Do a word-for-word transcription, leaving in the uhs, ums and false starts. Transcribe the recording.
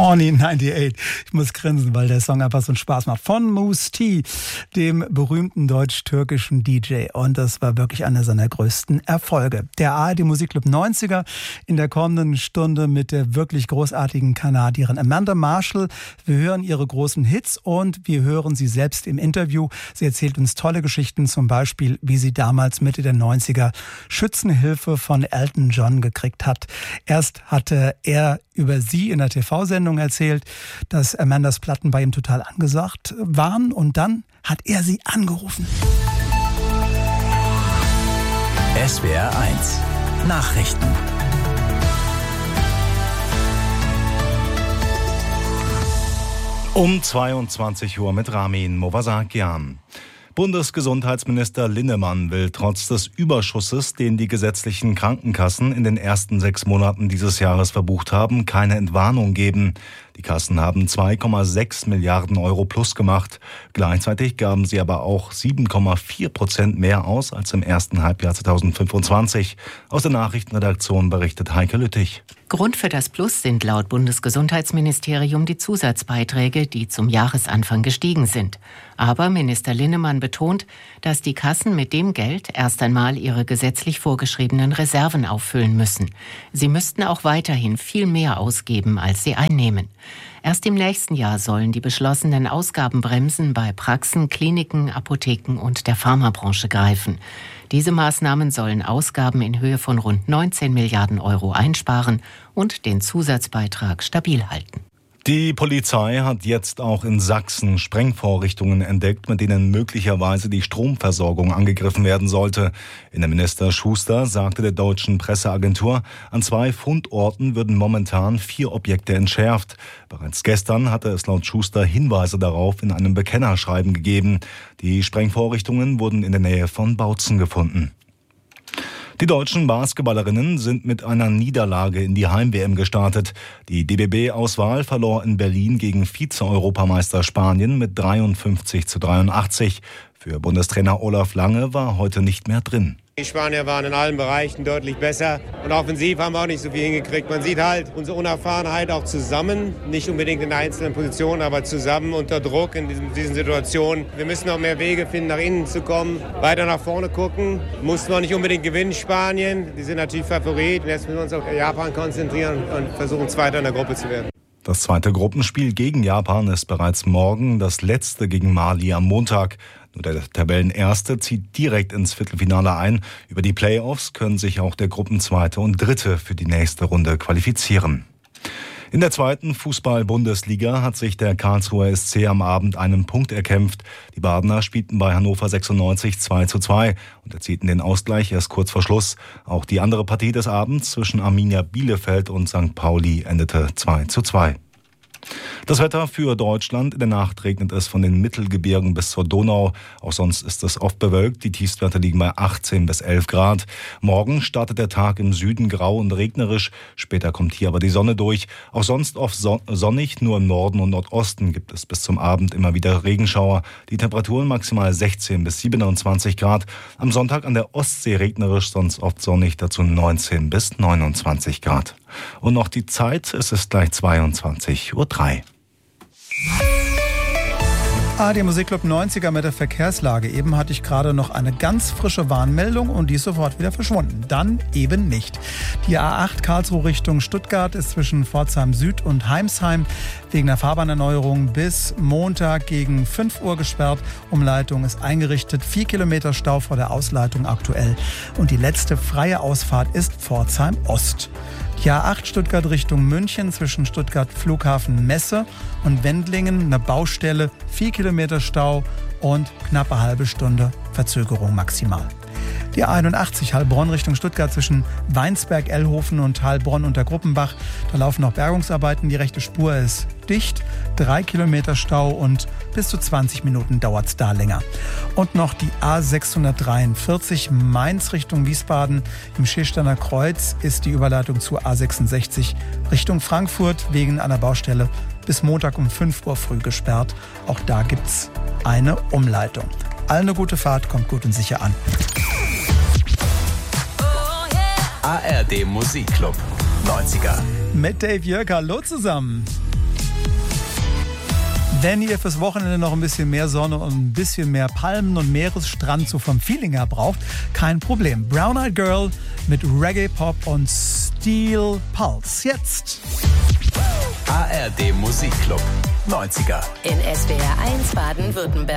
Horny achtundneunzig. Ich muss grinsen, weil der Song einfach so einen Spaß macht. Von Mousse T, dem berühmten deutsch-türkischen D J. Und das war wirklich einer seiner größten Erfolge. Der A R D Musikclub neunziger in der kommenden Stunde mit der wirklich großartigen Kanadierin Amanda Marshall. Wir hören ihre großen Hits und wir hören sie selbst im Interview. Sie erzählt uns tolle Geschichten, zum Beispiel, wie sie damals Mitte der neunziger Schützenhilfe von Elton John gekriegt hat. Erst hatte er über sie in der T V-Sendung erzählt, dass Amandas Platten bei ihm total angesagt waren und dann hat er sie angerufen. S W R eins Nachrichten. Um zweiundzwanzig Uhr mit Ramin Movasakian. Bundesgesundheitsminister Linnemann will trotz des Überschusses, den die gesetzlichen Krankenkassen in den ersten sechs Monaten dieses Jahres verbucht haben, keine Entwarnung geben. Die Kassen haben zwei Komma sechs Milliarden Euro plus gemacht. Gleichzeitig gaben sie aber auch sieben Komma vier Prozent mehr aus als im ersten Halbjahr zweitausendfünfundzwanzig. Aus der Nachrichtenredaktion berichtet Heike Lüttich. Grund für das Plus sind laut Bundesgesundheitsministerium die Zusatzbeiträge, die zum Jahresanfang gestiegen sind. Aber Minister Linnemann betont, dass die Kassen mit dem Geld erst einmal ihre gesetzlich vorgeschriebenen Reserven auffüllen müssen. Sie müssten auch weiterhin viel mehr ausgeben, als sie einnehmen. Erst im nächsten Jahr sollen die beschlossenen Ausgabenbremsen bei Praxen, Kliniken, Apotheken und der Pharmabranche greifen. Diese Maßnahmen sollen Ausgaben in Höhe von rund neunzehn Milliarden Euro einsparen und den Zusatzbeitrag stabil halten. Die Polizei hat jetzt auch in Sachsen Sprengvorrichtungen entdeckt, mit denen möglicherweise die Stromversorgung angegriffen werden sollte. Innenminister Schuster sagte der deutschen Presseagentur, an zwei Fundorten würden momentan vier Objekte entschärft. Bereits gestern hatte es laut Schuster Hinweise darauf in einem Bekennerschreiben gegeben. Die Sprengvorrichtungen wurden in der Nähe von Bautzen gefunden. Die deutschen Basketballerinnen sind mit einer Niederlage in die Heim-W M gestartet. Die D B B-Auswahl verlor in Berlin gegen Vize-Europameister Spanien mit dreiundfünfzig zu dreiundachtzig. Für Bundestrainer Olaf Lange war heute nicht mehr drin. Die Spanier waren in allen Bereichen deutlich besser und offensiv haben wir auch nicht so viel hingekriegt. Man sieht halt unsere Unerfahrenheit auch zusammen, nicht unbedingt in einzelnen Positionen, aber zusammen unter Druck in diesen, diesen Situationen. Wir müssen auch mehr Wege finden, nach innen zu kommen, weiter nach vorne gucken. Mussten wir nicht unbedingt gewinnen, Spanien, die sind natürlich Favorit. Und jetzt müssen wir uns auf Japan konzentrieren und versuchen, Zweiter in der Gruppe zu werden. Das zweite Gruppenspiel gegen Japan ist bereits morgen, das letzte gegen Mali am Montag. Nur der Tabellenerste zieht direkt ins Viertelfinale ein. Über die Playoffs können sich auch der Gruppenzweite und Dritte für die nächste Runde qualifizieren. In der zweiten Fußball-Bundesliga hat sich der Karlsruher S C am Abend einen Punkt erkämpft. Die Badener spielten bei Hannover sechsundneunzig zwei zu zwei und erzielten den Ausgleich erst kurz vor Schluss. Auch die andere Partie des Abends zwischen Arminia Bielefeld und Sankt Pauli endete zwei zu zwei. Das Wetter für Deutschland. In der Nacht regnet es von den Mittelgebirgen bis zur Donau. Auch sonst ist es oft bewölkt. Die Tiefstwerte liegen bei achtzehn bis elf Grad. Morgen startet der Tag im Süden grau und regnerisch. Später kommt hier aber die Sonne durch. Auch sonst oft sonnig. Nur im Norden und Nordosten gibt es bis zum Abend immer wieder Regenschauer. Die Temperaturen maximal sechzehn bis siebenundzwanzig Grad. Am Sonntag an der Ostsee regnerisch, sonst oft sonnig. Dazu neunzehn bis neunundzwanzig Grad. Und noch die Zeit. Es ist gleich zweiundzwanzig Uhr drei. A R D Musikclub neunziger mit der Verkehrslage. Eben hatte ich gerade noch eine ganz frische Warnmeldung und die ist sofort wieder verschwunden. Dann eben nicht. Die A acht Karlsruhe Richtung Stuttgart ist zwischen Pforzheim Süd und Heimsheim wegen der Fahrbahnerneuerung bis Montag gegen fünf Uhr gesperrt. Umleitung ist eingerichtet. Vier Kilometer Stau vor der Ausleitung aktuell. Und die letzte freie Ausfahrt ist Pforzheim Ost. Die A acht Stuttgart Richtung München zwischen Stuttgart Flughafen Messe und Wendlingen eine Baustelle, vier Kilometer Stau und knappe halbe Stunde Verzögerung maximal. Die A einundachtzig Heilbronn Richtung Stuttgart zwischen Weinsberg, Ellhofen und Heilbronn unter Gruppenbach. Da laufen noch Bergungsarbeiten. Die rechte Spur ist dicht. Drei Kilometer Stau und bis zu zwanzig Minuten dauert es da länger. Und noch die A sechshundertdreiundvierzig Mainz Richtung Wiesbaden. Im Schilsterner Kreuz ist die Überleitung zur A sechsundsechzig Richtung Frankfurt wegen einer Baustelle bis Montag um fünf Uhr früh gesperrt. Auch da gibt's eine Umleitung. Allen eine gute Fahrt, kommt gut und sicher an. A R D Musikclub neunziger. Mit Dave Jörg, hallo zusammen. Wenn ihr fürs Wochenende noch ein bisschen mehr Sonne und ein bisschen mehr Palmen und Meeresstrand so vom Feeling her braucht, kein Problem. Brown Eyed Girl mit Reggae Pop und Steel Pulse. Jetzt A R D Musikclub neunziger in S W R eins Baden-Württemberg.